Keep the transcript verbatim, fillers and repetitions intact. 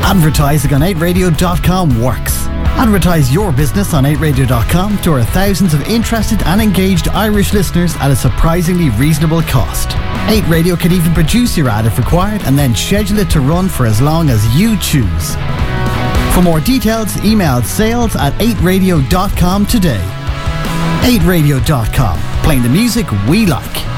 Advertising on eight radio dot com works. Advertise your business on eight radio dot com to our thousands of interested and engaged Irish listeners at a surprisingly reasonable cost. eight Radio can even produce your ad if required and then schedule it to run for as long as you choose. For more details, email sales at eight radio dot com today. eight radio dot com, playing the music we like.